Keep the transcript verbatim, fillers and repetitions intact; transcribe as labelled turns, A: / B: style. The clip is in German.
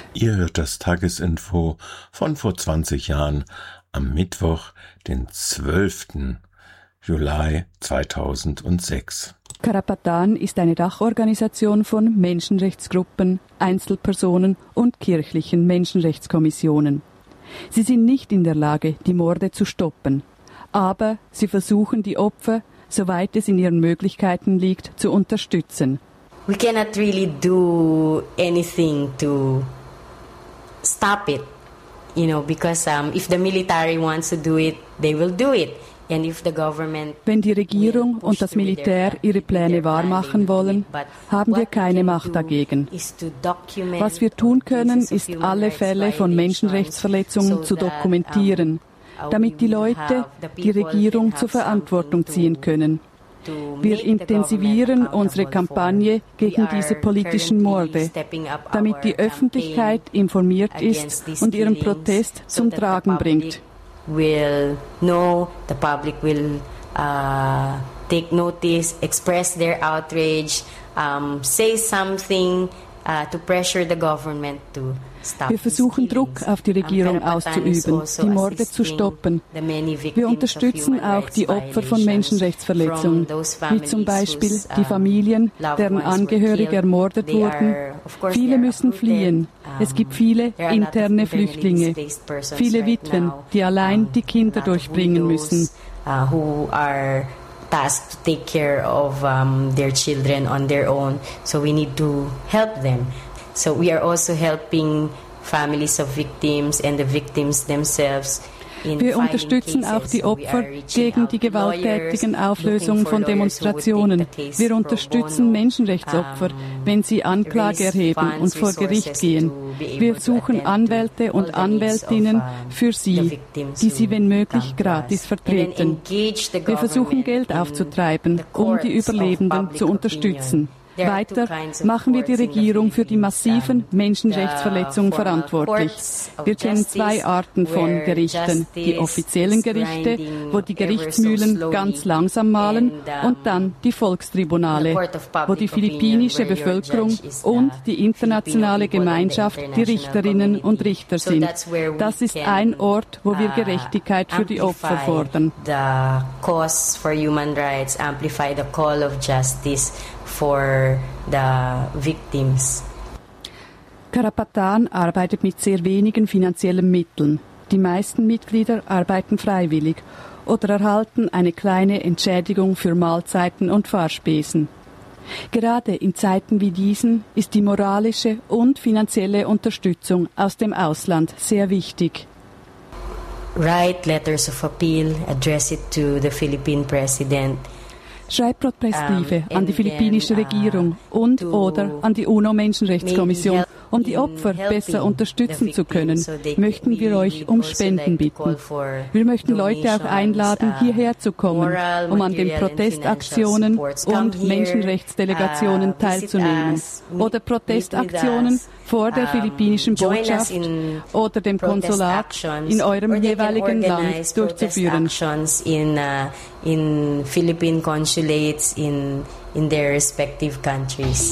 A: Ihr hört das Tagesinfo von vor zwanzig Jahren am Mittwoch, den zwölften Juli zweitausendsechs.
B: Karapatan ist eine Dachorganisation von Menschenrechtsgruppen, Einzelpersonen und kirchlichen Menschenrechtskommissionen. Sie sind nicht in der Lage, die Morde zu stoppen, aber sie versuchen, die Opfer, soweit es in ihren Möglichkeiten liegt, zu unterstützen.
C: We cannot really do anything to stop it, you know, because um, if the military wants to do it, they will do it. And if the government
B: Wenn die Regierung und das Militär ihre Pläne wahrmachen wollen, haben wir keine Macht dagegen. Was wir tun können, ist, alle Fälle von Menschenrechtsverletzungen zu dokumentieren, damit die Leute die Regierung zur Verantwortung ziehen können. Wir intensivieren unsere Kampagne gegen diese politischen Morde, damit die Öffentlichkeit informiert ist und ihren Protest zum Tragen bringt.
C: Will know, the public will uh, take notice, express their outrage, um, say something uh, to pressure the government to stop.
B: Wir versuchen Druck auf die Regierung auszuüben, die Morde zu stoppen. Wir unterstützen auch die Opfer von Menschenrechtsverletzungen, wie zum Beispiel die Familien, deren Angehörige ermordet wurden. Viele müssen fliehen. Es gibt viele interne Flüchtlinge, viele Witwen, die allein die Kinder durchbringen müssen.
C: Tasked to take care of um, their children on their own, so we need to help them. So we are also helping families of victims and the victims themselves.
B: Wir unterstützen auch die Opfer gegen die gewalttätigen Auflösungen von Demonstrationen. Wir unterstützen Menschenrechtsopfer, wenn sie Anklage erheben und vor Gericht gehen. Wir suchen Anwälte und Anwältinnen für sie, die sie, wenn möglich, gratis vertreten. Wir versuchen, Geld aufzutreiben, um die Überlebenden zu unterstützen. Weiter machen wir die Regierung für die massiven Menschenrechtsverletzungen verantwortlich. Wir kennen zwei Arten von Gerichten. Die offiziellen Gerichte, wo die Gerichtsmühlen ganz langsam mahlen, und dann die Volkstribunale, wo die philippinische Bevölkerung und die internationale Gemeinschaft die Richterinnen und Richter sind. Das ist ein Ort, wo wir Gerechtigkeit für die Opfer fordern.
C: The cause for human rights, amplify the call of justice for the victims.
B: Karapatan arbeitet mit sehr wenigen finanziellen Mitteln. Die meisten Mitglieder arbeiten freiwillig oder erhalten eine kleine Entschädigung für Mahlzeiten und Fahrspesen. Gerade in Zeiten wie diesen ist die moralische und finanzielle Unterstützung aus dem Ausland sehr wichtig.
C: Write letters of appeal, address it to the Philippine President.
B: Schreibt Protestbriefe an die philippinische Regierung und oder an die UNO-Menschenrechtskommission, um die Opfer besser unterstützen zu können, möchten wir euch um Spenden bitten. Wir möchten Leute auch einladen, hierher zu kommen, um an den Protestaktionen und Menschenrechtsdelegationen teilzunehmen oder Protestaktionen vor der philippinischen Botschaft oder dem Konsulat in eurem jeweiligen Land durchzuführen.
C: In Philippine consulates in in their respective countries.